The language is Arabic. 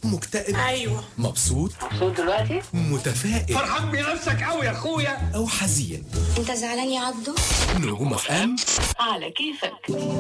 مكتئب؟ ايوه. مبسوط دلوقتي؟ متفائل؟ فرحان بنفسك قوي يا اخويا. أو حزين؟ انت زعلان يا عبدو؟ نجوم اف ام على كيفك.